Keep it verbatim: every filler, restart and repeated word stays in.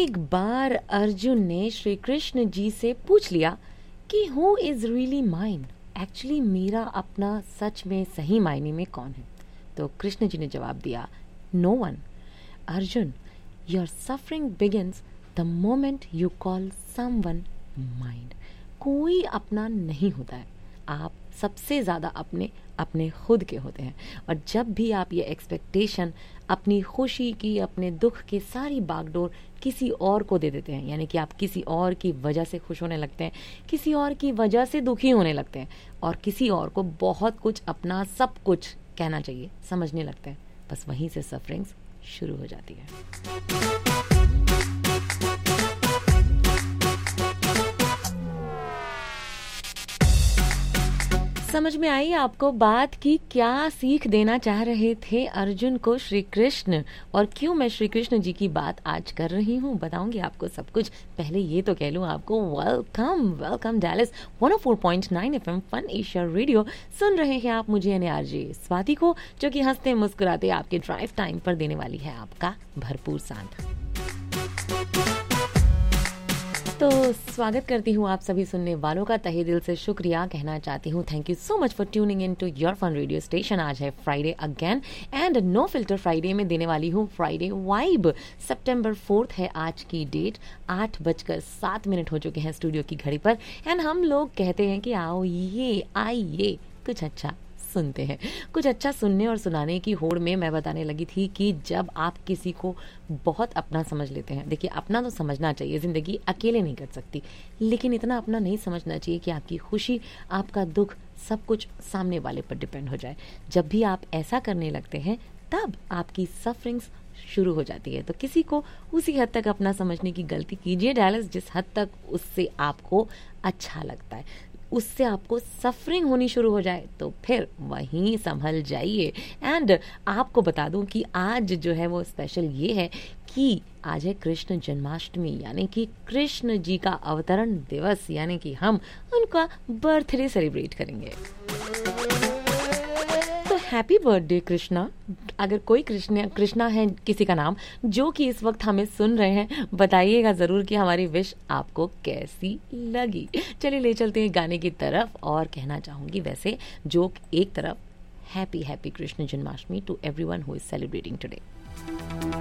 एक बार अर्जुन ने श्री कृष्ण जी से पूछ लिया कि who is really mine, actually मेरा अपना सच में सही मायने में कौन है। तो कृष्ण जी ने जवाब दिया, no one. Arjun, your suffering begins the moment you call someone mine. कोई अपना नहीं होता है, आप सबसे ज़्यादा अपने अपने खुद के होते हैं। और जब भी आप ये एक्सपेक्टेशन अपनी खुशी की, अपने दुख की सारी बागडोर किसी और को दे देते हैं, यानी कि आप किसी और की वजह से खुश होने लगते हैं, किसी और की वजह से दुखी होने लगते हैं और किसी और को बहुत कुछ अपना सब कुछ कहना चाहिए समझने लगते हैं, बस वहीं से सफरिंग्स शुरू हो जाती है। समझ में आई आपको बात की क्या सीख देना चाह रहे थे अर्जुन को श्री कृष्ण, और क्यों मैं श्री कृष्ण जी की बात आज कर रही हूँ, बताऊंगी आपको सब कुछ। पहले ये तो कह लूँ आपको, welcome welcome Dallas one O four point nine F M fun Asia radio. सुन रहे हैं आप मुझे यानी आरजे स्वाति को, जो कि हंसते मुस्कुराते आपके ड्राइव टाइम पर देने वाली है आपका भरपूर साथ। तो स्वागत करती हूँ आप सभी सुनने वालों का, तहे दिल से शुक्रिया कहना चाहती हूँ। Thank you so much for tuning in to your fun radio station. आज है Friday again and no filter Friday में देने वाली हूँ फ्राइडे वाइब। सितंबर फोर्थ है आज की डेट, आठ बजकर सात मिनट हो चुके हैं स्टूडियो की घड़ी पर। एंड हम लोग कहते हैं कि आओ ये आइए कुछ अच्छा सुनते हैं। कुछ अच्छा सुनने और सुनाने की होड़ में मैं बताने लगी थी कि जब आप किसी को बहुत अपना समझ लेते हैं, देखिए अपना तो समझना चाहिए, जिंदगी अकेले नहीं कर सकती, लेकिन इतना अपना नहीं समझना चाहिए कि आपकी खुशी, आपका दुख, सब कुछ सामने वाले पर डिपेंड हो जाए। जब भी आप ऐसा करने लगते हैं तब आपकी सफरिंग्स शुरू हो जाती है। तो किसी को उसी हद तक अपना समझने की गलती कीजिए डैलस, जिस हद तक उससे आपको अच्छा लगता है। उससे आपको सफरिंग होनी शुरू हो जाए तो फिर वहीं संभल जाइए। एंड आपको बता दूं कि आज जो है वो स्पेशल ये है कि आज है कृष्ण जन्माष्टमी, यानी कि कृष्ण जी का अवतरण दिवस, यानी कि हम उनका बर्थडे सेलिब्रेट करेंगे। तो हैप्पी बर्थडे कृष्णा। अगर कोई कृष्ण कृष्णा है किसी का नाम जो कि इस वक्त हमें सुन रहे हैं, बताइएगा जरूर कि हमारी विश आपको कैसी लगी। चलिए ले चलते हैं गाने की तरफ, और कहना चाहूंगी वैसे जोक एक तरफ, happy happy Krishna Janmashtami to everyone who is celebrating today.